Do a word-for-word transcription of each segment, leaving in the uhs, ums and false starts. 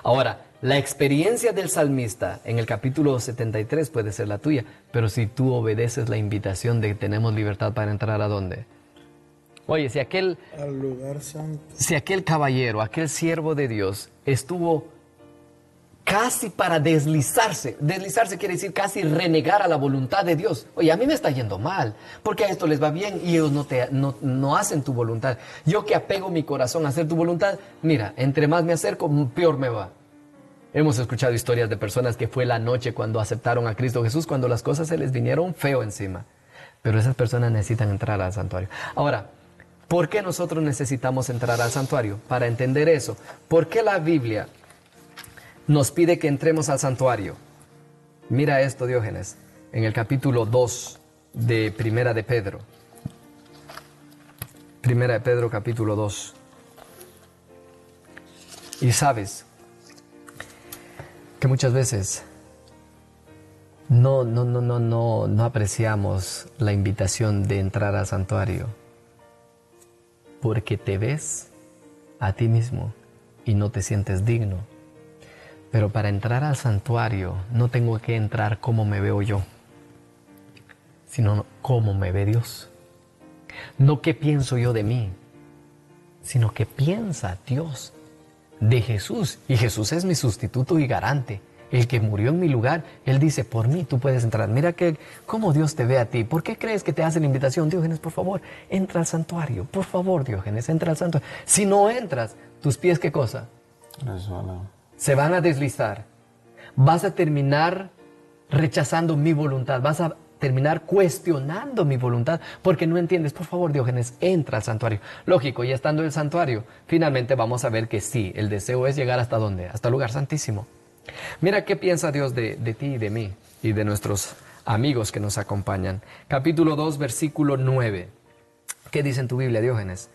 Ahora, la experiencia del salmista en el capítulo setenta y tres puede ser la tuya, pero si tú obedeces la invitación de que tenemos libertad para entrar ¿a dónde? Oye, si aquel, al lugar santo. Si aquel caballero, aquel siervo de Dios estuvo casi para deslizarse, deslizarse quiere decir casi renegar a la voluntad de Dios. Oye, a mí me está yendo mal, porque a esto les va bien y ellos no, te, no, no hacen tu voluntad. Yo que apego mi corazón a hacer tu voluntad, mira, entre más me acerco, peor me va. Hemos escuchado historias de personas que fue la noche cuando aceptaron a Cristo Jesús, cuando las cosas se les vinieron feo encima. Pero esas personas necesitan entrar al santuario. Ahora, ¿por qué nosotros necesitamos entrar al santuario? Para entender eso, ¿por qué la Biblia nos pide que entremos al santuario? Mira esto, Diógenes, en el capítulo dos de Primera de Pedro. Primera de Pedro, capítulo dos. Y sabes que muchas veces no, no, no, no, no, no apreciamos la invitación de entrar al santuario porque te ves a ti mismo y no te sientes digno. Pero para entrar al santuario no tengo que entrar como me veo yo, sino como me ve Dios. No qué pienso yo de mí, sino que piensa Dios de Jesús. Y Jesús es mi sustituto y garante, el que murió en mi lugar. Él dice, por mí tú puedes entrar. Mira que cómo Dios te ve a ti. ¿Por qué crees que te hace la invitación? Diógenes, por favor, entra al santuario. Por favor, Diógenes, entra al santuario. Si no entras, tus pies, ¿qué cosa? Resbalan. Se van a deslizar. Vas a terminar rechazando mi voluntad. Vas a terminar cuestionando mi voluntad porque no entiendes. Por favor, Diógenes, entra al santuario. Lógico, ya estando en el santuario, finalmente vamos a ver que sí, el deseo es llegar hasta dónde, hasta el lugar santísimo. Mira qué piensa Dios de, de ti y de mí y de nuestros amigos que nos acompañan. Capítulo dos, versículo nueve. ¿Qué dice en tu Biblia, Diógenes?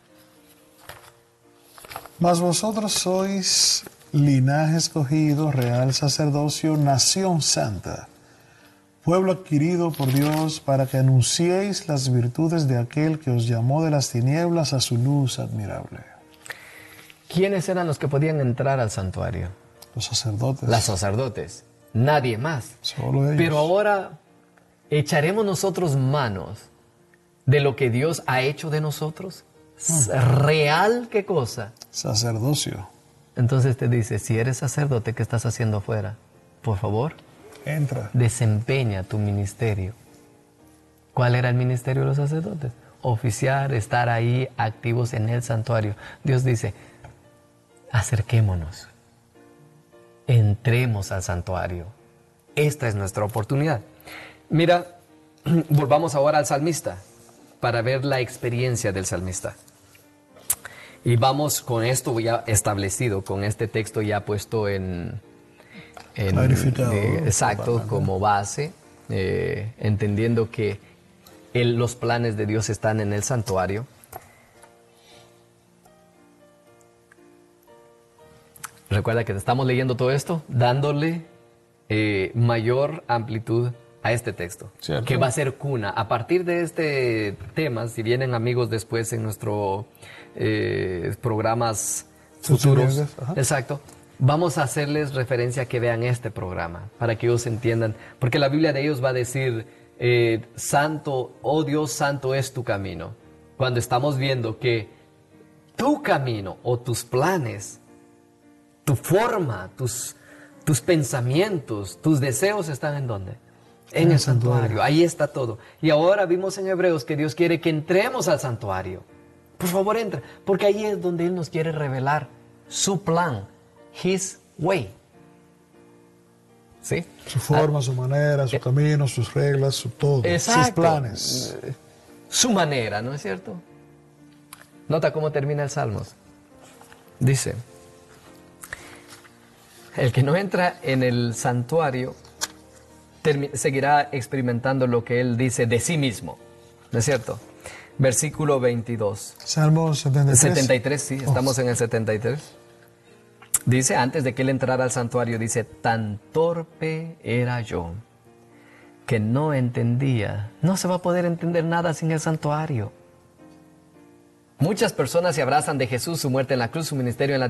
Mas vosotros sois linaje escogido, real sacerdocio, nación santa, pueblo adquirido por Dios, para que anunciéis las virtudes de aquel que os llamó de las tinieblas a su luz admirable. ¿Quiénes eran los que podían entrar al santuario? Los sacerdotes. Los sacerdotes. Nadie más. Solo ellos. Pero ahora echaremos nosotros manos de lo que Dios ha hecho de nosotros. Hmm. ¿Real qué cosa? Sacerdocio. Entonces te dice, si eres sacerdote, ¿qué estás haciendo afuera? Por favor, entra. Desempeña tu ministerio. ¿Cuál era el ministerio de los sacerdotes? Oficiar, estar ahí activos en el santuario. Dios dice, acerquémonos, entremos al santuario. Esta es nuestra oportunidad. Mira, volvamos ahora al salmista para ver la experiencia del salmista. Y vamos con esto ya establecido, con este texto ya puesto en... en Clarificado. Eh, exacto, como base, eh, entendiendo que el, los planes de Dios están en el santuario. Recuerda que estamos leyendo todo esto, dándole eh, mayor amplitud a este texto, ¿cierto? Que va a ser cuna. A partir de este tema, si vienen amigos después en nuestros eh, programas futuros, exacto, vamos a hacerles referencia a que vean este programa, para que ellos entiendan, porque la Biblia de ellos va a decir, eh, santo, oh Dios, santo es tu camino. Cuando estamos viendo que tu camino o tus planes, tu forma, tus, tus pensamientos, tus deseos están ¿en dónde? En, en el santuario. santuario. Ahí está todo. Y ahora vimos en Hebreos que Dios quiere que entremos al santuario. Por favor, entra, porque ahí es donde Él nos quiere revelar su plan, His way. ¿Sí? Su forma, ah, su manera, su eh, camino, sus reglas, su todo. Exacto. Sus planes. Su manera, ¿no es cierto? Nota cómo termina el Salmos. Dice, el que no entra en el santuario seguirá experimentando lo que él dice de sí mismo, ¿no es cierto? Versículo veintidós. Salmo setenta y tres. setenta y tres, sí, estamos oh. en el setenta y tres. Dice, antes de que él entrara al santuario, dice, tan torpe era yo, que no entendía, no se va a poder entender nada sin el santuario. Muchas personas se abrazan de Jesús, su muerte en la cruz, su ministerio en la